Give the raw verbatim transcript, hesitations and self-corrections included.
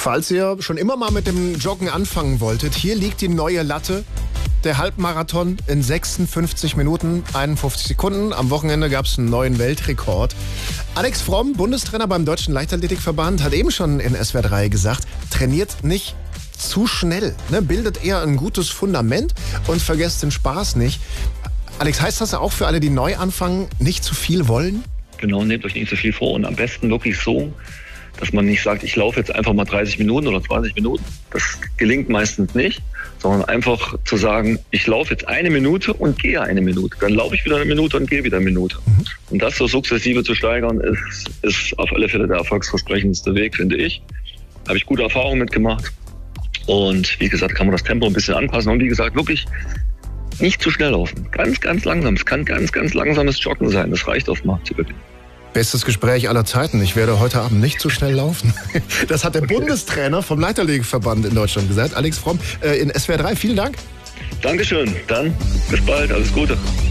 Falls ihr schon immer mal mit dem Joggen anfangen wolltet, hier liegt die neue Latte. Der Halbmarathon in sechsundfünfzig Minuten, einundfünfzig Sekunden. Am Wochenende gab es einen neuen Weltrekord. Alex Fromm, Bundestrainer beim Deutschen Leichtathletikverband, hat eben schon in S W R drei gesagt, trainiert nicht zu schnell, ne? Bildet eher ein gutes Fundament und vergesst den Spaß nicht. Alex, heißt das auch für alle, die neu anfangen, nicht zu viel wollen? Genau, nehmt euch nicht zu viel vor und am besten wirklich so, dass man nicht sagt, ich laufe jetzt einfach mal dreißig Minuten oder zwanzig Minuten. Das gelingt meistens nicht, sondern einfach zu sagen, ich laufe jetzt eine Minute und gehe eine Minute. Dann laufe ich wieder eine Minute und gehe wieder eine Minute. Mhm. Und das so sukzessive zu steigern, ist, ist auf alle Fälle der erfolgsversprechendste Weg, finde ich. Habe ich gute Erfahrungen mitgemacht. Und wie gesagt, kann man das Tempo ein bisschen anpassen. Und wie gesagt, wirklich nicht zu schnell laufen. Ganz, ganz langsam. Es kann ganz, ganz langsames Joggen sein. Das reicht oftmals zu gewinnen. Bestes Gespräch aller Zeiten. Ich werde heute Abend nicht zu schnell laufen. Das hat der Okay. Bundestrainer vom Leichtathletikverband in Deutschland gesagt. Alex Fromm äh, in S W R drei. Vielen Dank. Dankeschön. Dann bis bald. Alles Gute.